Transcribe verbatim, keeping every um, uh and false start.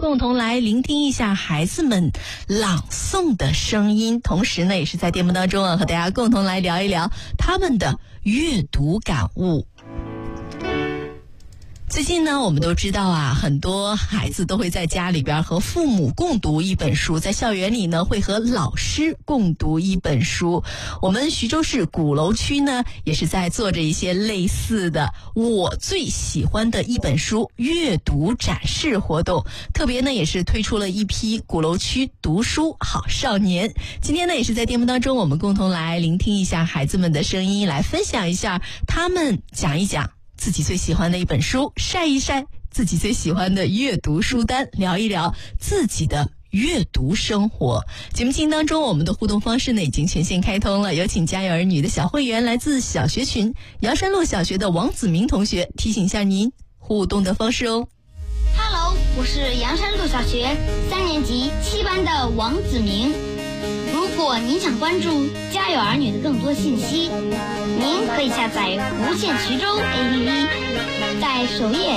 共同来聆听一下孩子们朗诵的声音，同时呢，也是在节目当中啊，和大家共同来聊一聊他们的阅读感悟。最近呢，我们都知道啊，很多孩子都会在家里边和父母共读一本书，在校园里呢会和老师共读一本书。我们徐州市鼓楼区呢也是在做着一些类似的我最喜欢的一本书阅读展示活动，特别呢也是推出了一批鼓楼区读书好少年。今天呢也是在节目当中，我们共同来聆听一下孩子们的声音，来分享一下他们讲一讲自己最喜欢的一本书，晒一晒自己最喜欢的阅读书单，聊一聊自己的阅读生活。节目进行当中，我们的互动方式呢已经全线开通了，有请家有儿女的小会员来自小学群瑶山路小学的王子明同学，提醒一下您互动的方式哦。 Hello， 我是阳山路小学三年级七班的王子明。如果您想关注家有儿女的更多信息，您可以下载无限衢州 A P P， 在首页